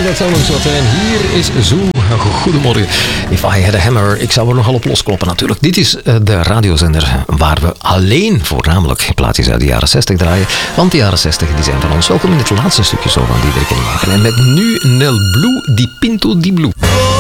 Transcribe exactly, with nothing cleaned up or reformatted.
dat zou nog zo zijn. Hier is Zoo. Goedemorgen. If I Had a Hammer. Ik zou er nogal op loskloppen natuurlijk. Dit is de radiozender waar we alleen voornamelijk plaatjes uit de jaren zestig draaien. Want de jaren zestig die zijn van ons. Welkom in het laatste stukje zo van Diederik en Magen. En met nu Nel Blue, die Pinto di Blue.